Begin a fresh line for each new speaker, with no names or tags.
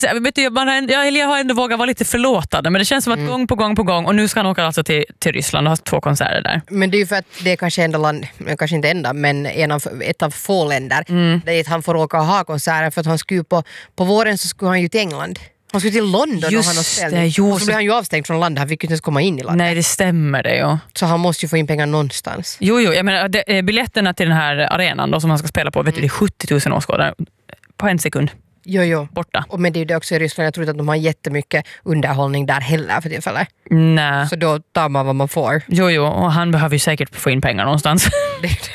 Vet du, jag har ändå vågat vara lite förlåtande, men det känns som att gång på gång, och nu ska han åka alltså till Ryssland och ha 2 konserter där.
Men det är ju för att det är kanske enda land, kanske inte enda, men ett av få länder där han får åka och ha konserter, för att han skulle på våren så skulle han ju till England. Han skulle till London och han har ställning. Och så blev han ju avstängd från landet, han fick ju inte ens komma in i landet.
Nej, det stämmer det ju.
Så han måste ju få in pengar någonstans.
Jo, jag menar, biljetterna till den här arenan då, som han ska spela på, vet du, det är 70 000 åskådare på en sekund.
Jo.
Borta.
Och men det är ju det också i Ryssland, jag tror inte att de har jättemycket underhållning där heller för tillfället.
Nej.
Så då tar man vad man får.
Jo, och han behöver ju säkert få in pengar någonstans.